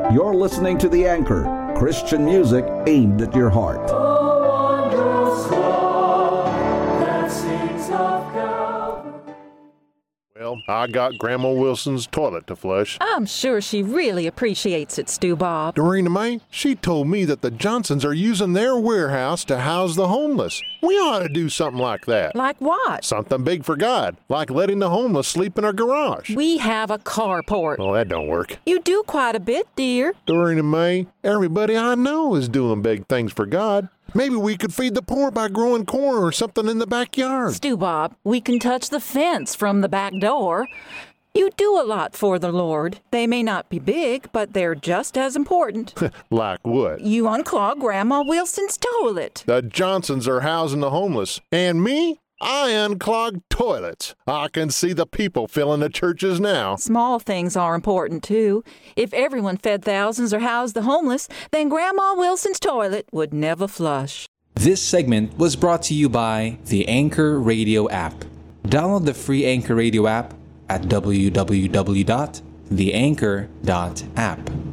You're listening to The Anchor, Christian music aimed at your heart. Well, I got Grandma Wilson's toilet to flush. I'm sure she really appreciates it, Stu Bob. Dorena May, she told me that the Johnsons are using their warehouse to house the homeless. We ought to do something like that. Like what? Something big for God, like letting the homeless sleep in our garage. We have a carport. Well, that don't work. You do quite a bit, dear. Dorena May, everybody I know is doing big things for God. Maybe we could feed the poor by growing corn or something in the backyard. Stu Bob, we can touch the fence from the back door. You do a lot for the Lord. They may not be big, but they're just as important. Like what? You unclog Grandma Wilson's toilet. The Johnsons are housing the homeless. And me? I unclog toilets. I can see the people filling the churches now. Small things are important, too. If everyone fed thousands or housed the homeless, then Grandma Wilson's toilet would never flush. This segment was brought to you by the Anchor Radio app. Download the free Anchor Radio app at www.theanchor.app.